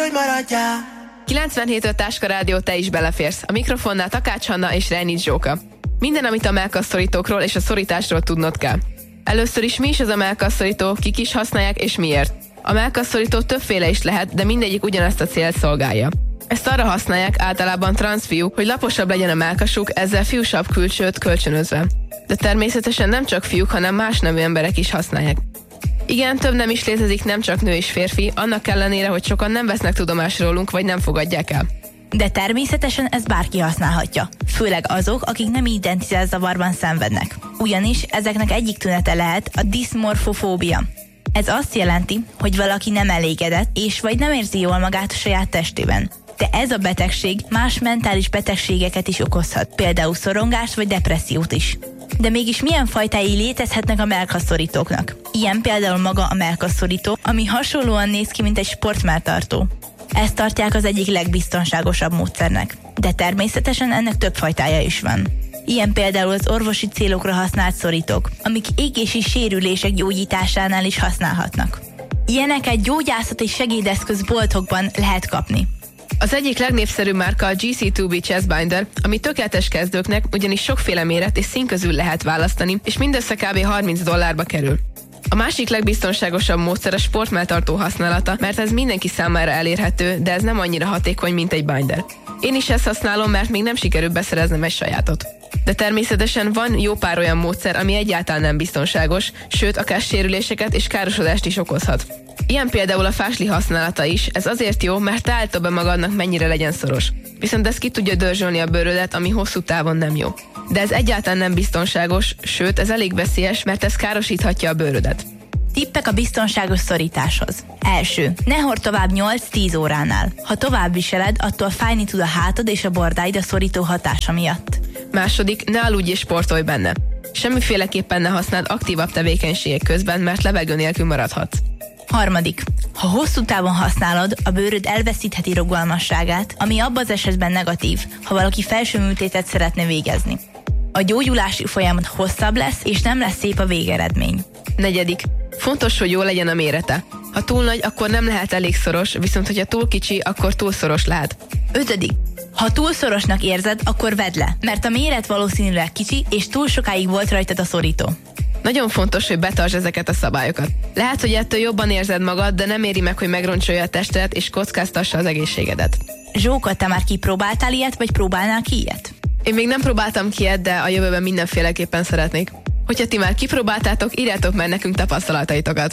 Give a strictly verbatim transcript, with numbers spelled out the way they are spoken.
hogy maradjál. kilencvenhét öt Táska Rádió, te is beleférsz. A mikrofonnál Takács Hanna és Reinic Zsóka. Minden, amit a mellkasszorítókról és a szorításról tudnod kell. Először is, mi is az a mellkasszorító, kik is használják és miért. A mellkasszorító többféle is lehet, de mindegyik ugyanazt a célt szolgálja. Ezt arra használják, általában transzfiúk, hogy laposabb legyen a mellkasuk, ezzel fiúsabb külsőt kölcsönözve. De természetesen nem csak fiúk, hanem más nemű emberek is használják. Igen, több nem is létezik, nem csak nő és férfi, annak ellenére, hogy sokan nem vesznek tudomást rólunk, vagy nem fogadják el. De természetesen ezt bárki használhatja, főleg azok, akik nem identitászavarban szenvednek. Ugyanis ezeknek egyik tünete lehet a diszmorfofóbia. Ez azt jelenti, hogy valaki nem elégedett, és vagy nem érzi jól magát a saját testében. De ez a betegség más mentális betegségeket is okozhat, például szorongást vagy depressziót is. De mégis milyen fajtái létezhetnek a mellkasszorítóknak? Ilyen például maga a mellkasszorító, ami hasonlóan néz ki, mint egy sportmelltartó. Ezt tartják az egyik legbiztonságosabb módszernek. De természetesen ennek több fajtája is van. Ilyen például az orvosi célokra használt szorítók, amik égési sérülések gyógyításánál is használhatnak. Ilyeneket gyógyászati segédeszközboltokban lehet kapni. Az egyik legnépszerűbb márka a gé cé kettő bé Chestbinder, ami tökéletes kezdőknek, ugyanis sokféle méret és szín közül lehet választani, és mindössze kb. harminc dollárba kerül. A másik legbiztonságosabb módszer a sportmelltartó használata, mert ez mindenki számára elérhető, de ez nem annyira hatékony, mint egy binder. Én is ezt használom, mert még nem sikerült beszereznem egy sajátot. De természetesen van jó pár olyan módszer, ami egyáltalán nem biztonságos, sőt, akár sérüléseket és károsodást is okozhat. Ilyen például a fásli használata is, ez azért jó, mert te állítod be magadnak, mennyire legyen szoros. Viszont ez ki tudja dörzsölni a bőrödet, ami hosszú távon nem jó. De ez egyáltalán nem biztonságos, sőt, ez elég veszélyes, mert ez károsíthatja a bőrödet. Tippek a biztonságos szorításhoz. Első. Ne hord tovább nyolc-tíz óránál. Ha tovább viseled, attól fájni tud a hátad és a bordáid a szorító hatása miatt. Második. Ne aludj és sportolj benne. Semmiféleképpen ne használd aktívabb tevékenységek közben, mert levegő nélkül maradhatsz. Harmadik. Ha hosszú távon használod, a bőröd elveszítheti rugalmasságát, ami abban az esetben negatív, ha valaki felső műtétet szeretne végezni. A gyógyulási folyamat hosszabb lesz, és nem lesz szép a végeredmény. Negyedik. Fontos, hogy jó legyen a mérete. Ha túl nagy, akkor nem lehet elég szoros, viszont hogyha túl kicsi, akkor túl szoros lehet. Ötödik. Ha túl szorosnak érzed, akkor vedd le, mert a méret valószínűleg kicsi, és túl sokáig volt rajtad a szorító. Nagyon fontos, hogy betartsd ezeket a szabályokat. Lehet, hogy ettől jobban érzed magad, de nem éri meg, hogy megroncsolja a testedet és kockáztassa az egészségedet. Zsóka, te már kipróbáltál ilyet, vagy próbálnál ki ilyet? Én még nem próbáltam ki ilyet, de a jövőben mindenféleképpen szeretnék. Hogyha ti már kipróbáltátok, írjátok meg nekünk tapasztalataitokat.